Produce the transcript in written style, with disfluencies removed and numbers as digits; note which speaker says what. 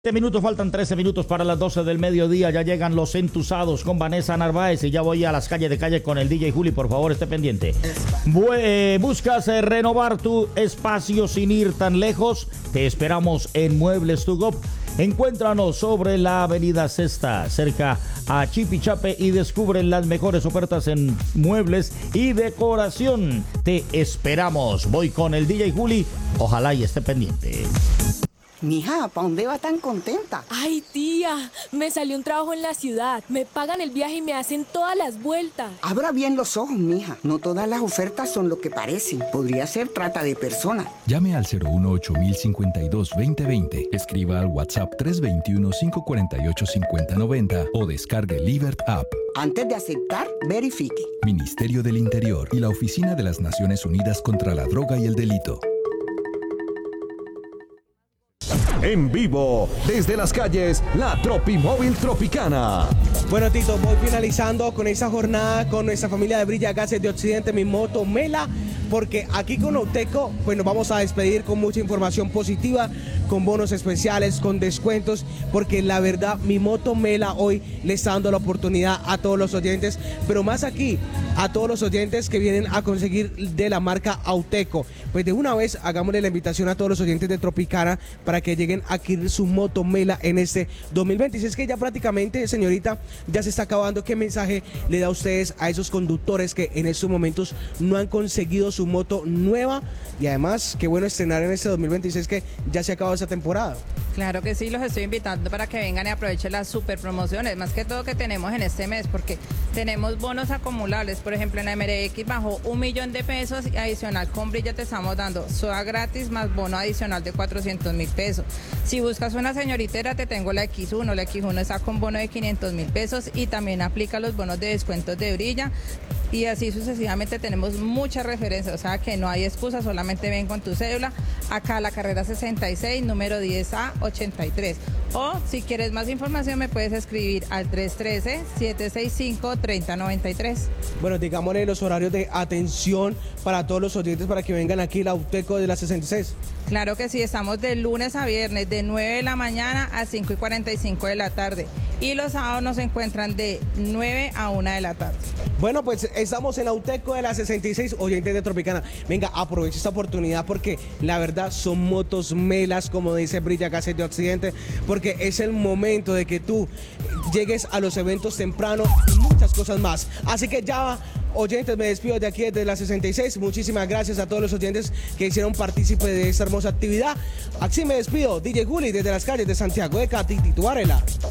Speaker 1: Minutos, faltan 13 minutos para las 12 del mediodía. Ya llegan los entusados con Vanessa Narváez y ya voy a las calles de calle con el DJ Juli. Por favor, esté pendiente. ¿Buscas renovar tu espacio sin ir tan lejos? Te esperamos en Muebles to Go. Encuéntranos sobre la avenida Sexta, cerca a Chipichape, y descubre las mejores ofertas en muebles y decoración. Te esperamos. Voy con el DJ Juli. Ojalá y esté pendiente.
Speaker 2: Mija, ¿para dónde va tan contenta?
Speaker 3: Ay, tía, me salió un trabajo en la ciudad. Me pagan el viaje y me hacen todas las vueltas.
Speaker 2: Abra bien los ojos, mija. No todas las ofertas son lo que parecen. Podría ser trata de personas.
Speaker 4: Llame al 018-052-2020. Escriba al WhatsApp 321-548-5090 o descargue Libert App.
Speaker 2: Antes de aceptar, verifique.
Speaker 4: Ministerio del Interior y la Oficina de las Naciones Unidas contra la Droga y el Delito.
Speaker 5: En vivo, desde las calles, la Tropimóvil Tropicana.
Speaker 6: Bueno, Tito, voy finalizando con esa jornada con nuestra familia de Brilla Gases de Occidente, mi moto Mela, porque aquí con Auteco, pues nos vamos a despedir con mucha información positiva, con bonos especiales, con descuentos, porque la verdad, mi moto Mela hoy le está dando la oportunidad a todos los oyentes, pero más aquí, a todos los oyentes que vienen a conseguir de la marca Auteco. Pues de una vez, hagámosle la invitación a todos los oyentes de Tropicana para que lleguen a adquirir su moto Mela en este 2026, que ya prácticamente, señorita, ya se está acabando. ¿Qué mensaje le da a ustedes a esos conductores que en estos momentos no han conseguido su moto nueva? Y además, qué bueno estrenar en este 2026 que ya se ha acabado esa temporada.
Speaker 7: Claro que sí, los estoy invitando para que vengan y aprovechen las super promociones, más que todo que tenemos en este mes, porque tenemos bonos acumulables. Por ejemplo, en la MRX bajó 1.000.000 de pesos y adicional con Brilla te estamos dando SOA gratis más bono adicional de 400.000 pesos. Si buscas una señoritera, te tengo la X1. La X1 está con bono de 500.000 pesos y también aplica los bonos de descuentos de Brilla. Y así sucesivamente tenemos muchas referencias, o sea que no hay excusa, solamente ven con tu cédula, acá la carrera 66, número 10A83. O si quieres más información me puedes escribir al 313-765-3093.
Speaker 6: Bueno, digámosle los horarios de atención para todos los oyentes para que vengan aquí la Auteco de la 66.
Speaker 7: Claro que sí, estamos de lunes a viernes, de 9 de la mañana a 5:45 de la tarde. Y los sábados nos encuentran de 9 a 1 de la tarde.
Speaker 6: Bueno, pues estamos en Auteco de la 66, oyentes de Tropicana. Venga, aproveche esta oportunidad porque la verdad son motos Melas, como dice Brilla Gases de Occidente, porque es el momento de que tú llegues a los eventos temprano y muchas cosas más. Así que ya, oyentes, me despido de aquí desde la 66. Muchísimas gracias a todos los oyentes que hicieron partícipe de esta hermosa actividad. Así me despido, DJ Juli, desde las calles de Santiago de Cati, Tituarela.